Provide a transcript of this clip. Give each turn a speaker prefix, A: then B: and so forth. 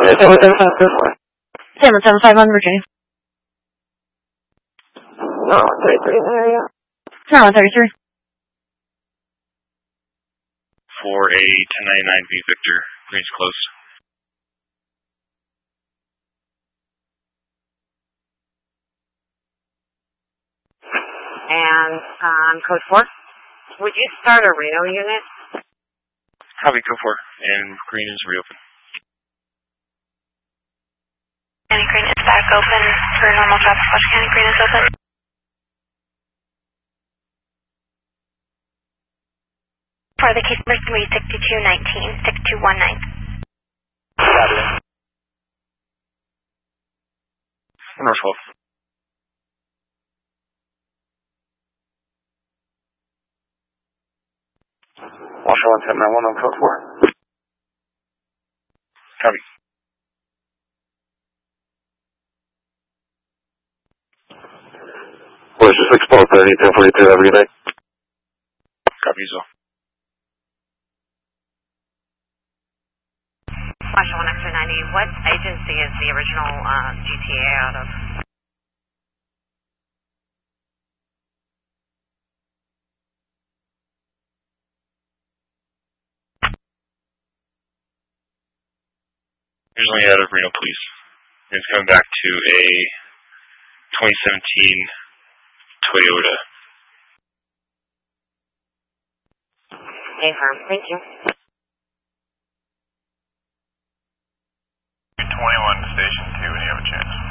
A: 775 on Virginia.
B: No, 33 area.
A: No, 33.
C: For a 1099 V Victor, green's close.
B: And code 4, would you start a Reno unit?
C: Copy, code 4, and green is reopened.
D: County Green is back open for normal traffic. Flush County Green is open. For the case number 36219, 6219.
C: North 12.
E: Washington 1091 on code 4.
C: Copy.
E: Well, it's just exposed at 1042 every day.
C: Copy, so.
B: Washington X-ray 90, what agency is the original GTA out of?
C: Originally out of Reno Police. It's coming back to a 2017 Toyota.
B: A-firm, thank you.
F: 21 to Station 2 when you have a chance.